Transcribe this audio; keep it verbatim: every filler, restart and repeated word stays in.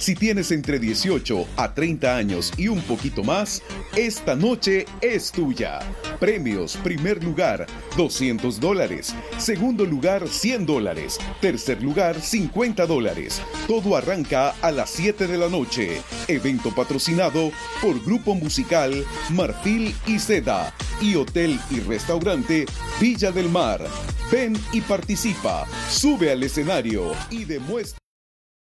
Si tienes entre dieciocho a treinta años y un poquito más, esta noche es tuya. Premios: primer lugar, doscientos dólares. Segundo lugar, cien dólares. Tercer lugar, cincuenta dólares. Todo arranca a las siete de la noche. Evento patrocinado por Grupo Musical Marfil y Seda y Hotel y Restaurante Villa del Mar. Ven y participa. Sube al escenario y demuestra.